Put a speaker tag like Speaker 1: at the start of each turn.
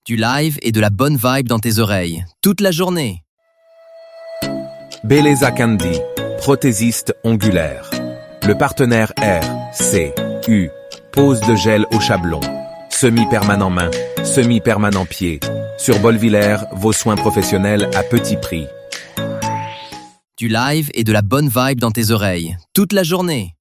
Speaker 1: Du live et de la bonne vibe dans tes oreilles, toute la journée.
Speaker 2: Belleza Candy, prothésiste ongulaire. Le partenaire RCU, pose de gel au chablon. Semi-permanent main, semi-permanent pied. Sur Bolvillers, vos soins professionnels à petit prix.
Speaker 1: Du live et de la bonne vibe dans tes oreilles, toute la journée.